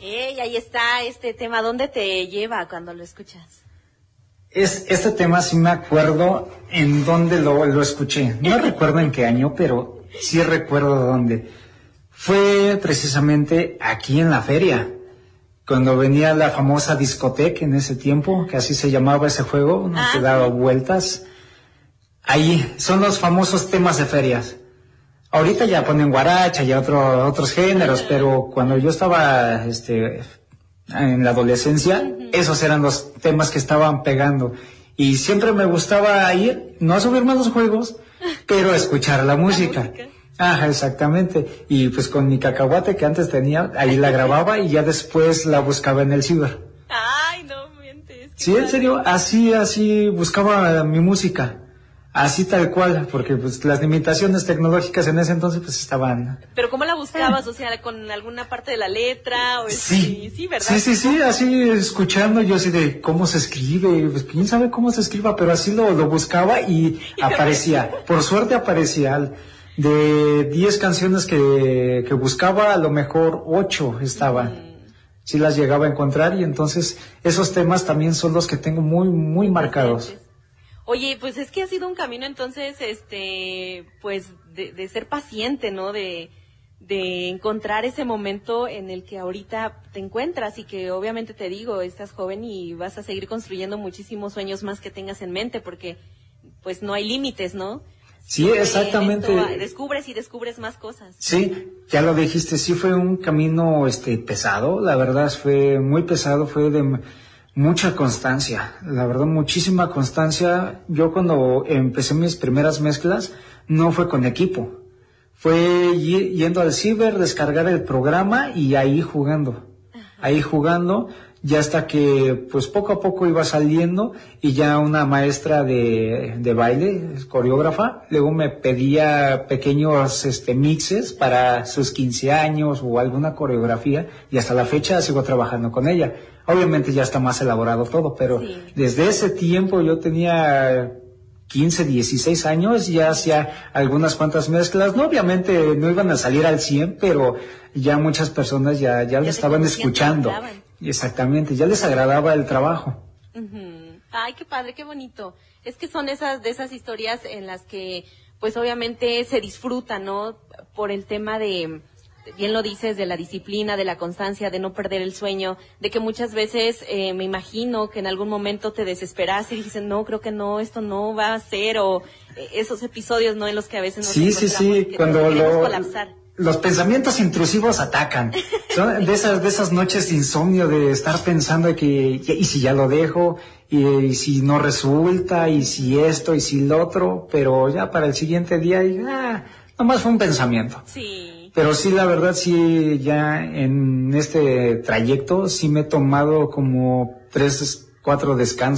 ¡Ey! Ahí está este tema. ¿Dónde te lleva cuando lo escuchas? Este tema sí me acuerdo en dónde lo escuché. No recuerdo en qué año, pero sí recuerdo dónde. Fue precisamente aquí en la feria, cuando venía la famosa discoteca en ese tiempo, que así se llamaba ese juego, ¿no? Que daba vueltas. Ahí son los famosos temas de ferias. Ahorita ya ponen guaracha y otros géneros, pero cuando yo estaba en la adolescencia, esos eran los temas que estaban pegando. Y siempre me gustaba ir, no a subirme a los juegos, pero a escuchar la música. Ajá, exactamente. Y pues con mi cacahuate que antes tenía, ahí la grababa y ya después la buscaba en el ciber. Ay, no mientes. Sí, en serio, así buscaba mi música. Así tal cual, porque pues las limitaciones tecnológicas en ese entonces pues estaban... ¿Pero cómo la buscabas? O sea, ¿con alguna parte de la letra? O sí, ¿verdad? Sí, así escuchando yo así de cómo se escribe, pues quién sabe cómo se escriba, pero así lo buscaba y aparecía. Por suerte aparecía. De 10 canciones que buscaba, a lo mejor 8 estaban. Sí las llegaba a encontrar y entonces esos temas también son los que tengo muy, muy marcados. Oye, pues es que ha sido un camino entonces, pues de ser paciente, ¿no? De encontrar ese momento en el que ahorita te encuentras y que obviamente te digo, estás joven y vas a seguir construyendo muchísimos sueños más que tengas en mente porque pues no hay límites, ¿no? Sí, exactamente. Descubres más cosas. Sí, ya lo dijiste, sí fue un camino pesado, la verdad fue muy pesado, fue de mucha constancia, la verdad muchísima constancia. Yo cuando empecé mis primeras mezclas no fue con equipo, fue yendo al ciber, descargar el programa y ahí jugando. Ya hasta que pues poco a poco iba saliendo y ya una maestra de baile, coreógrafa, luego me pedía pequeños mixes para sus 15 años o alguna coreografía y hasta la fecha sigo trabajando con ella. Obviamente ya está más elaborado todo, pero desde ese tiempo yo tenía 15, 16 años, ya hacía algunas cuantas mezclas, no, obviamente no iban a salir al 100, pero ya muchas personas ya lo estaban escuchando. Exactamente, ya les agradaba el trabajo. Ay, qué padre, qué bonito. Es que son de esas historias en las que, pues obviamente se disfruta, ¿no? Por el tema de, bien lo dices, de la disciplina, de la constancia, de no perder el sueño, de que muchas veces me imagino que en algún momento te desesperas y dices, no, creo que no, esto no va a ser, o esos episodios, ¿no? En los que a veces nos encontramos que cuando queremos colapsar. Los pensamientos intrusivos atacan. Son de esas noches de insomnio de estar pensando que, y si ya lo dejo, y si no resulta, y si esto, y si lo otro, pero ya para el siguiente día, nomás fue un pensamiento. Sí. Pero sí, la verdad, sí, ya en este trayecto, sí me he tomado como 3, 4 descansos.